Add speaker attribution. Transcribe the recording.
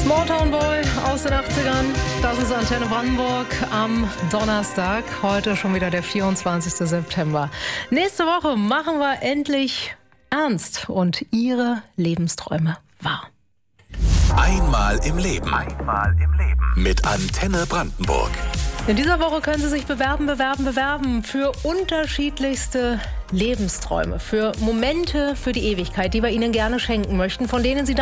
Speaker 1: Motown Boy aus den 80ern, das ist Antenne Brandenburg am Donnerstag, heute schon wieder der 24. September. Nächste Woche machen wir endlich ernst und Ihre Lebensträume wahr.
Speaker 2: Einmal im Leben. Mit Antenne Brandenburg.
Speaker 1: In dieser Woche können Sie sich bewerben für unterschiedlichste Lebensträume, für Momente für die Ewigkeit, die wir Ihnen gerne schenken möchten, von denen Sie